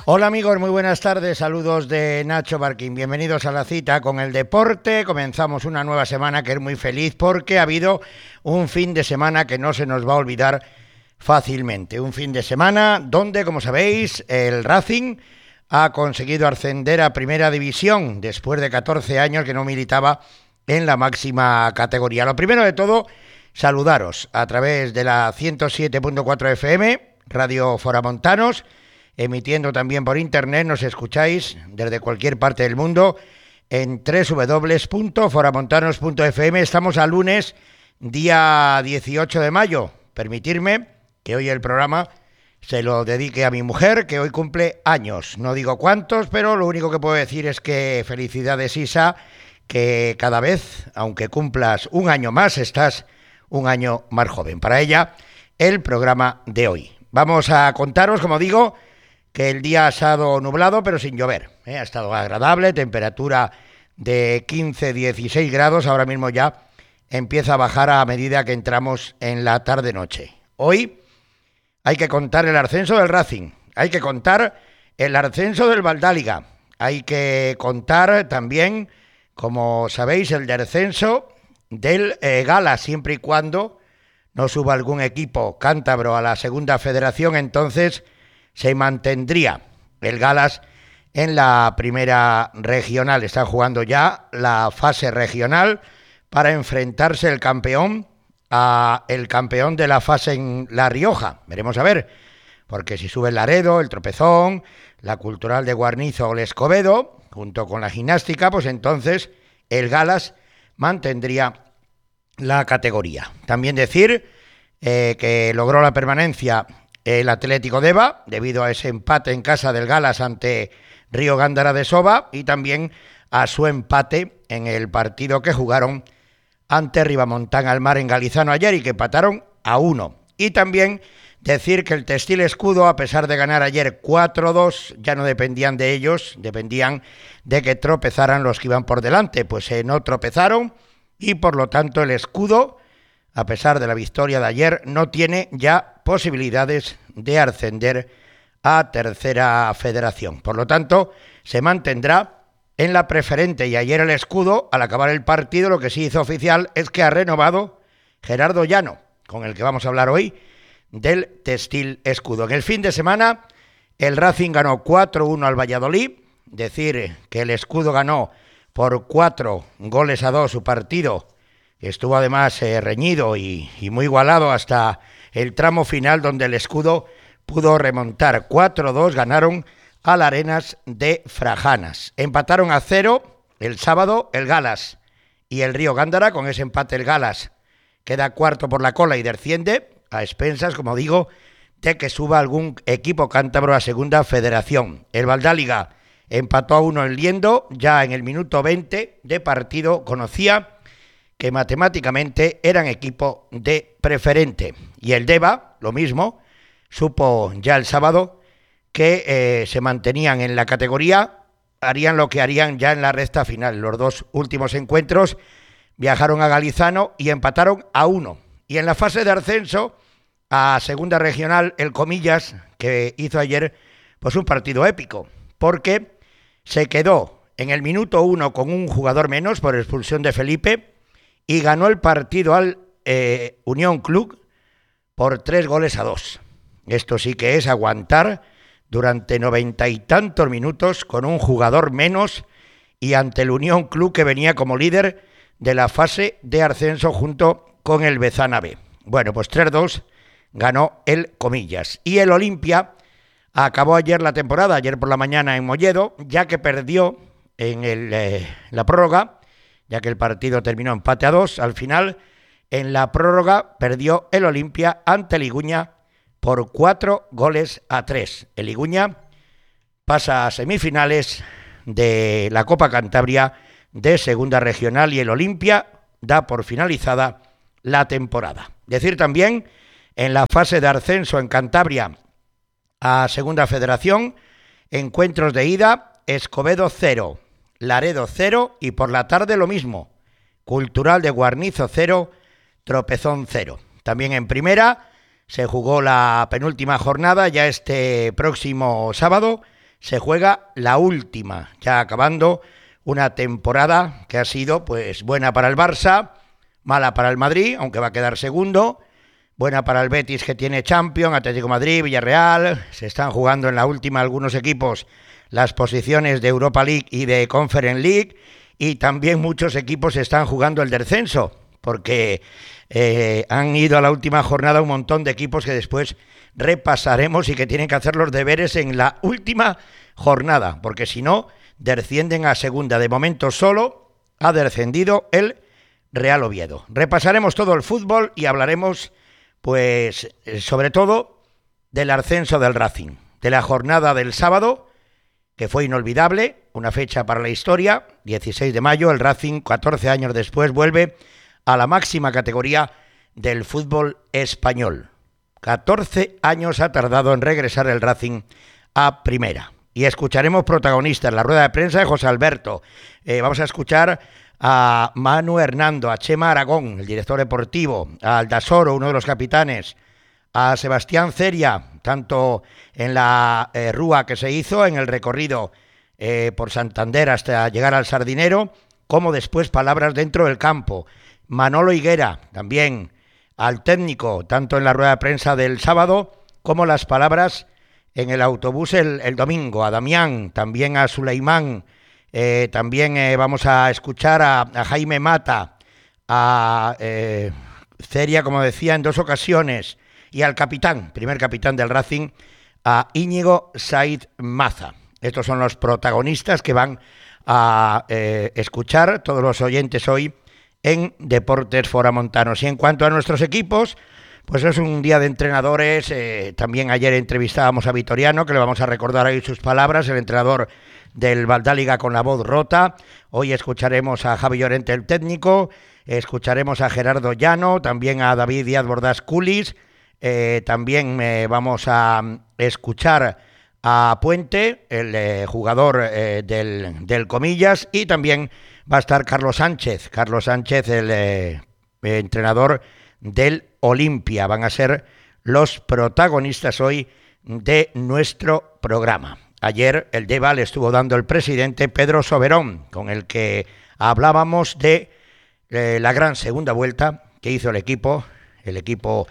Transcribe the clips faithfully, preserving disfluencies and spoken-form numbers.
Hola amigos, muy buenas tardes, saludos de Nacho Barquín, bienvenidos a la cita con el deporte. Comenzamos una nueva semana que es muy feliz porque ha habido un fin de semana que no se nos va a olvidar fácilmente. Un fin de semana donde, como sabéis, el Racing ha conseguido ascender a Primera División después de catorce años que no militaba en la máxima categoría. Lo primero de todo, saludaros a través de la ciento siete punto cuatro F M, Radio Foramontanos, emitiendo también por internet. Nos escucháis desde cualquier parte del mundo en doble u doble u doble u punto foramontanos punto f m. Estamos a lunes, día dieciocho de mayo. Permitirme que hoy el programa se lo dedique a mi mujer, que hoy cumple años. No digo cuántos, pero lo único que puedo decir es que felicidades, Isa, que cada vez, aunque cumplas un año más, estás un año más joven. Para ella, el programa de hoy. Vamos a contaros, como digo, que el día ha estado nublado, pero sin llover, ¿eh? Ha estado agradable, temperatura de quince a dieciséis grados, ahora mismo ya empieza a bajar a medida que entramos en la tarde-noche. Hoy hay que contar el ascenso del Racing, hay que contar el ascenso del Valdáliga, hay que contar también, como sabéis, el descenso del eh, Gala, siempre y cuando no suba algún equipo cántabro a la segunda federación. Entonces se mantendría el Galas en la primera regional. Está jugando ya la fase regional para enfrentarse el campeón a el campeón de la fase en La Rioja. Veremos a ver, porque si sube el Laredo, el Tropezón, la Cultural de Guarnizo o el Escobedo, junto con la Gimnástica, pues entonces el Galas mantendría la categoría. También decir eh, que logró la permanencia el Atlético Deva, debido a ese empate en casa del Galas ante Río Gándara de Soba, y también a su empate en el partido que jugaron ante Ribamontán Almar en Galizano ayer y que empataron a uno. Y también decir que el Textil Escudo, a pesar de ganar ayer cuatro a dos, ya no dependían de ellos, dependían de que tropezaran los que iban por delante. Pues eh, no tropezaron y por lo tanto el Escudo, a pesar de la victoria de ayer, no tiene ya posibilidades de ascender a tercera federación. Por lo tanto, se mantendrá en la preferente. Y ayer el Escudo, al acabar el partido, lo que sí hizo oficial es que ha renovado Gerardo Llano, con el que vamos a hablar hoy, del Textil Escudo. En el fin de semana, el Racing ganó cuatro a uno al Valladolid, decir que el Escudo ganó por cuatro goles a dos su partido, que estuvo además eh, reñido y, y muy igualado hasta el tramo final, donde el Escudo pudo remontar. cuatro a dos ganaron al Arenas de Frajanas. Empataron a cero el sábado el Galas y el Río Gándara. Con ese empate el Galas queda cuarto por la cola y desciende a expensas, como digo, de que suba algún equipo cántabro a segunda federación. El Valdáliga empató a uno en Liendo, ya en el minuto veinte de partido conocía que matemáticamente eran equipo de preferente. Y el Deva, lo mismo, supo ya el sábado que eh, se mantenían en la categoría, harían lo que harían ya en la recta final. Los dos últimos encuentros viajaron a Galizano y empataron a uno. Y en la fase de ascenso a segunda regional, el Comillas, que hizo ayer pues un partido épico, porque se quedó en el minuto uno con un jugador menos por expulsión de Felipe y ganó el partido al eh, Unión Club por tres goles a dos. Esto sí que es aguantar durante noventa y tantos minutos con un jugador menos y ante el Unión Club, que venía como líder de la fase de ascenso junto con el Bezana B. Bueno, pues tres dos ganó el Comillas. Y el Olimpia acabó ayer la temporada, ayer por la mañana en Molledo, ya que perdió en el, eh, la prórroga, ya que el partido terminó empate a dos. Al final, en la prórroga, perdió el Olimpia ante el Iguña por cuatro goles a tres. El Iguña pasa a semifinales de la Copa Cantabria de segunda regional y el Olimpia da por finalizada la temporada. Decir también, en la fase de ascenso en Cantabria a segunda federación, encuentros de ida, Escobedo cero, Laredo cero y por la tarde lo mismo, Cultural de Guarnizo cero, Tropezón cero. También en primera se jugó la penúltima jornada, ya este próximo sábado se juega la última, ya acabando una temporada que ha sido pues buena para el Barça, mala para el Madrid, aunque va a quedar segundo, buena para el Betis, que tiene Champions, Atlético de Madrid, Villarreal. Se están jugando en la última algunos equipos las posiciones de Europa League y de Conference League, y también muchos equipos están jugando el descenso, porque eh, han ido a la última jornada un montón de equipos que después repasaremos y que tienen que hacer los deberes en la última jornada, porque si no, descienden a segunda. De momento solo ha descendido el Real Oviedo. Repasaremos todo el fútbol y hablaremos, pues, sobre todo del ascenso del Racing, de la jornada del sábado, que fue inolvidable, una fecha para la historia, dieciséis de mayo, el Racing, catorce años después, vuelve a la máxima categoría del fútbol español. catorce años ha tardado en regresar el Racing a primera. Y escucharemos protagonistas, la rueda de prensa de José Alberto. Eh, vamos a escuchar a Manu Hernando, a Chema Aragón, el director deportivo, a Aldasoro, uno de los capitanes, a Sebastián Ceria, tanto en la eh, rúa que se hizo, en el recorrido eh, por Santander hasta llegar al Sardinero, como después palabras dentro del campo. Manolo Higuera, también al técnico, tanto en la rueda de prensa del sábado, como las palabras en el autobús el, el domingo. A Damián, también a Suleimán, eh, también eh, vamos a escuchar a, a Jaime Mata, a eh, Ceria, como decía, en dos ocasiones, y al capitán, primer capitán del Racing, a Íñigo Said Maza. Estos son los protagonistas que van a eh, escuchar todos los oyentes hoy en Deportes Foramontanos. Y en cuanto a nuestros equipos, pues es un día de entrenadores. Eh, también ayer entrevistábamos a Vitoriano, que le vamos a recordar ahí sus palabras, el entrenador del Valdáliga con la voz rota. Hoy escucharemos a Javi Llorente, el técnico, escucharemos a Gerardo Llano, también a David Díaz Bordás Culis. Eh, también eh, vamos a escuchar a Puente, el eh, jugador eh, del, del Comillas, y también va a estar Carlos Sánchez, Carlos Sánchez, el eh, entrenador del Olimpia. Van a ser los protagonistas hoy de nuestro programa. Ayer el deba le estuvo dando el presidente Pedro Soberón, con el que hablábamos de eh, la gran segunda vuelta que hizo el equipo, el equipo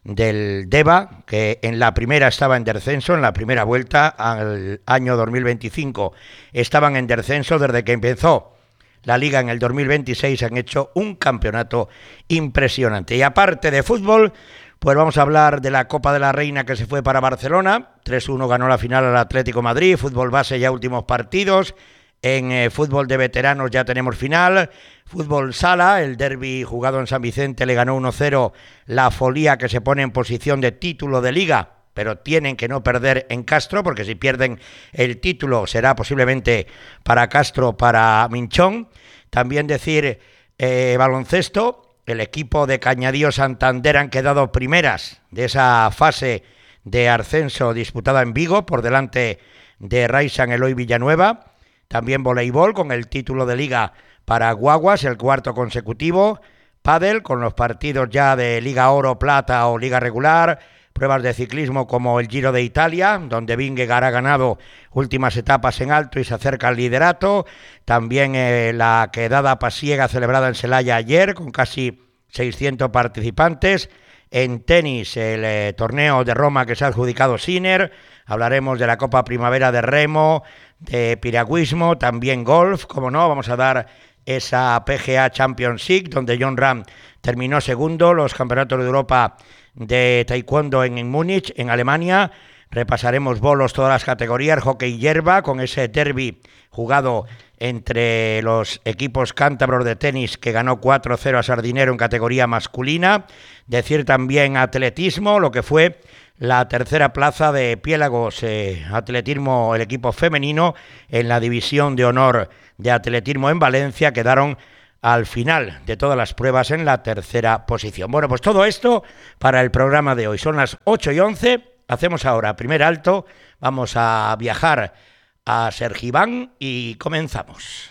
del deba, que en la primera estaba en descenso, en la primera vuelta al año dos mil veinticinco estaban en descenso. Desde que empezó la Liga en el dos mil veintiséis han hecho un campeonato impresionante. Y aparte de fútbol, pues vamos a hablar de la Copa de la Reina, que se fue para Barcelona. tres uno ganó la final al Atlético de Madrid. Fútbol base, ya últimos partidos. En eh, fútbol de veteranos ya tenemos final. Fútbol sala, el derbi jugado en San Vicente le ganó uno cero la Folía, que se pone en posición de título de Liga, pero tienen que no perder en Castro, porque si pierden el título será posiblemente para Castro, para Minchón. También decir eh, baloncesto, el equipo de Cañadío Santander han quedado primeras de esa fase de ascenso disputada en Vigo, por delante de Raisan Eloy Villanueva. También voleibol, con el título de Liga para Guaguas, el cuarto consecutivo. Pádel, con los partidos ya de Liga Oro, Plata o Liga Regular. Pruebas de ciclismo como el Giro de Italia, donde Vingegaard ha ganado últimas etapas en alto y se acerca al liderato. También eh, la quedada pasiega celebrada en Celaya ayer, con casi seiscientos participantes. En tenis, el eh, torneo de Roma que se ha adjudicado Sinner. Hablaremos de la Copa Primavera de Remo, de piragüismo, también golf, como no. Vamos a dar esa P G A Championship, donde John Ram terminó segundo. Los campeonatos de Europa de taekwondo en, en Múnich, en Alemania. Repasaremos bolos, todas las categorías, hockey y hierba, con ese derbi jugado entre los equipos cántabros de tenis, que ganó cuatro cero a Sardinero en categoría masculina. Decir también atletismo, lo que fue la tercera plaza de Piélagos, eh, atletismo, el equipo femenino, en la división de honor de atletismo en Valencia, quedaron al final de todas las pruebas en la tercera posición. Bueno, pues todo esto para el programa de hoy. Son las ocho y once, hacemos ahora primer alto, vamos a viajar a Sergiván y comenzamos.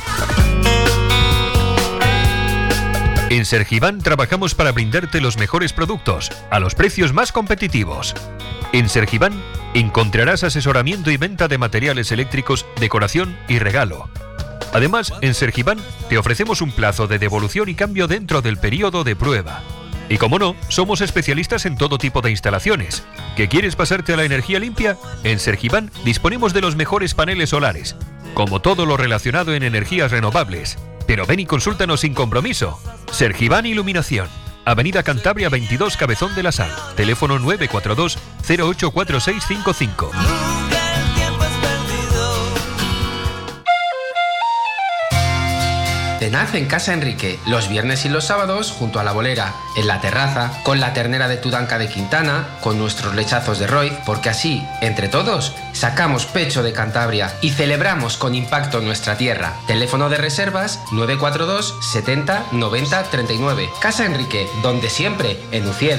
En Sergiván trabajamos para brindarte los mejores productos a los precios más competitivos. En Sergiván Encontrarás asesoramiento y venta de materiales eléctricos, decoración y regalo. Además, en Sergiván te ofrecemos un plazo de devolución y cambio dentro del periodo de prueba. Y como no, somos especialistas en todo tipo de instalaciones. ¿Que quieres pasarte a la energía limpia? En Sergiván disponemos de los mejores paneles solares, como todo lo relacionado en energías renovables. Pero ven y consúltanos sin compromiso. Sergiván Iluminación, Avenida Cantabria veintidós, Cabezón de la Sal. Teléfono nueve cuatro dos cero ocho cuatro seis cinco cinco. Cenad en Casa Enrique, los viernes y los sábados junto a la bolera, en la terraza, con la ternera de Tudanca de Quintana, con nuestros lechazos de Roy, porque así, entre todos, sacamos pecho de Cantabria y celebramos con impacto nuestra tierra. Teléfono de reservas nueve cuatro dos setenta noventa treinta y nueve. Casa Enrique, donde siempre, en Ucieda.